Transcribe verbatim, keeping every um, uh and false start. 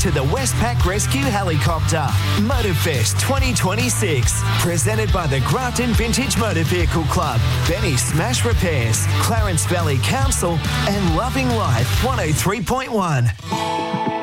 to the Westpac Rescue Helicopter. Motorfest twenty twenty-six. Presented by the Grafton Vintage Motor Vehicle Club, Benny Smash Repairs, Clarence Valley Council and Loving Life one oh three point one.